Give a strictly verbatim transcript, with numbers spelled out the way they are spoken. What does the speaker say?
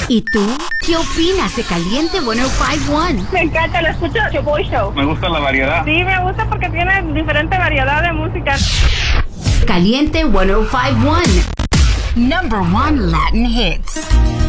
¿Y tú? ¿Qué opinas de Caliente ciento cincuenta y uno? Me encanta, lo escucho The Boy Show. Me gusta la variedad. Sí, me gusta porque tiene diferente variedad de música. Caliente ciento cincuenta y uno. Number one Latin hits.